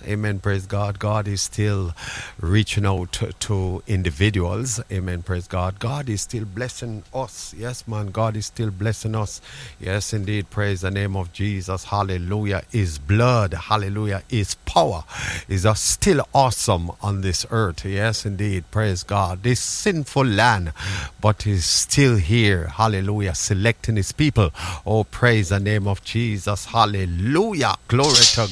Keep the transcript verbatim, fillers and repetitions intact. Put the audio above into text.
Amen. Praise God. God is still reaching out to, to individuals. Amen. Praise God. God is still blessing us. Yes, man. God is still blessing us. Yes, indeed. Praise the name of Jesus. Hallelujah. His blood. Hallelujah. His power is uh, still awesome on this earth. Yes, indeed. Praise God. This sinful land, but is still here. Hallelujah. Selecting his people. Oh, praise the name of Jesus. Hallelujah. Glory to